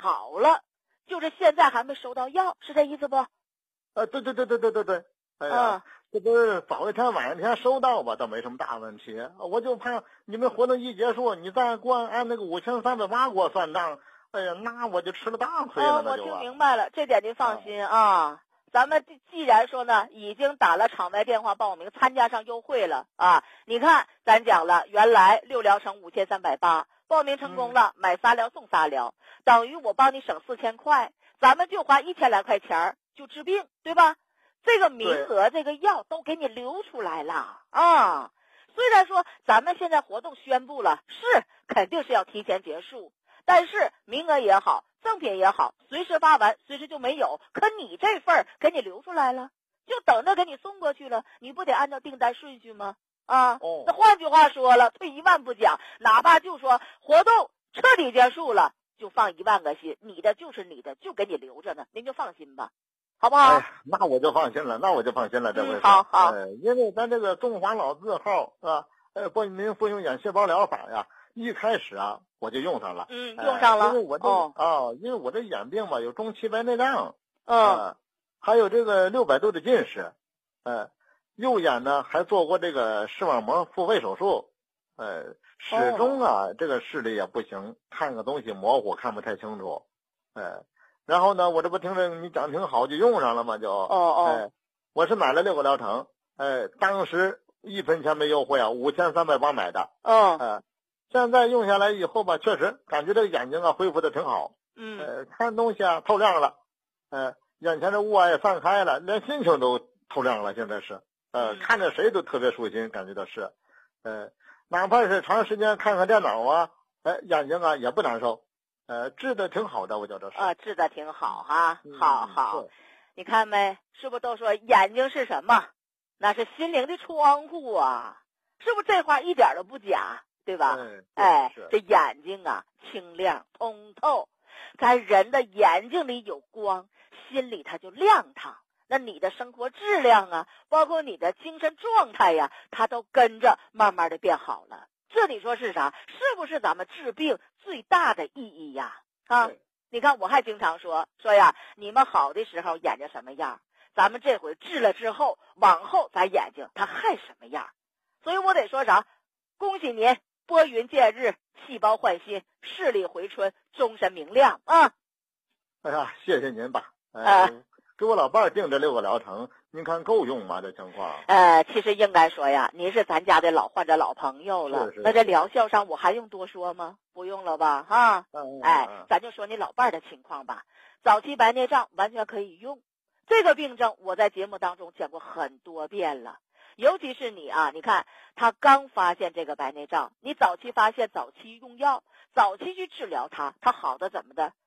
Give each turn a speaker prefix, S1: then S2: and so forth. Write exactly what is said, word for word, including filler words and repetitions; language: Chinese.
S1: 好了，就是现在还没收到药，是这意思不？
S2: 呃，对对对对对对对，哎呀，
S1: 嗯、
S2: 这不是早一天晚一天收到吧，倒没什么大问题。我就怕你们活动一结束，你再给我按那个五千三百八给我算账，哎呀，那我就吃了大亏了。
S1: 啊，我听明白了，这点您放心啊。啊咱们既然说呢，已经打了场外电话报名参加上优惠了啊！你看，咱讲了，原来六疗程五千三百八，报名成功了，嗯、买仨疗送仨疗，等于我帮你省四千块，咱们就花一千来块钱就治病，对吧？这个名额、这个药都给你留出来了啊！虽然说咱们现在活动宣布了，是肯定是要提前结束。但是名额也好，赠品也好，随时发完，随时就没有。可你这份儿给你留出来了，就等着给你送过去了，你不得按照订单顺序吗？啊，
S2: 哦，
S1: 那换句话说了，退一万步讲，哪怕就说活动彻底结束了，就放一万个心，你的就是你的，就给你留着呢，您就放心吧，好不好？
S2: 哎，那我就放心了，那我就放心了，这回、
S1: 嗯、好好、
S2: 呃，因为咱这个中华老字号啊，呃，国民复用眼细胞疗法呀。一开始啊，我就用上了，
S1: 嗯，用上了，
S2: 呃、因为我这
S1: 哦，
S2: 哦，因为我这眼病吧有中期白内障，
S1: 嗯、
S2: 呃，还有这个六百度的近视，呃，右眼呢还做过这个视网膜复位手术，呃，始终啊、哦、这个视力也不行，看个东西模糊，看不太清楚，呃，然后呢，我这不听着你讲挺好，就用上了嘛，就
S1: 哦哦，
S2: 呃，我是买了六个疗程，呃，当时一分钱没优惠啊，五千三百八买的，
S1: 嗯、哦，
S2: 呃。现在用下来以后吧，确实感觉这个眼睛啊恢复的挺好，
S1: 嗯，
S2: 呃，看东西啊透亮了，呃，眼前的雾啊也散开了，连心情都透亮了。现在是，呃，
S1: 嗯、
S2: 看着谁都特别舒心，感觉到是，呃，哪怕是长时间看看电脑啊，哎，眼睛啊也不难受，呃，治的挺好的，我觉得是
S1: 啊，治的挺好哈，
S2: 嗯、
S1: 好好，你看没？是不是都说眼睛是什么？那是心灵的窗户啊，是不是这话一点都不假？对吧？
S2: 哎，
S1: 这眼睛啊，清亮通透，咱人的眼睛里有光，心里它就亮堂。那你的生活质量啊，包括你的精神状态呀、啊，它都跟着慢慢的变好了。这你说是啥？是不是咱们治病最大的意义呀？啊，你看我还经常说说呀，你们好的时候眼睛什么样，咱们这回治了之后，往后咱眼睛它还什么样。所以我得说啥？恭喜您！拨云见日，细胞焕新，视力回春，终身明亮啊！
S2: 哎呀，谢谢您吧。呃，啊、给我老伴儿定这六个疗程，您看够用吗？这情况？
S1: 呃，其实应该说呀，您是咱家的老患者、老朋友了。
S2: 是是
S1: 那这疗效上我还用多说吗？不用了吧？哈、
S2: 嗯，
S1: 哎，咱就说你老伴儿的情况吧。早期白内障完全可以用，这个病症我在节目当中讲过很多遍了。尤其是你啊，你看他刚发现这个白内障，你早期发现，早期用药，早期去治疗它，它好的怎么的？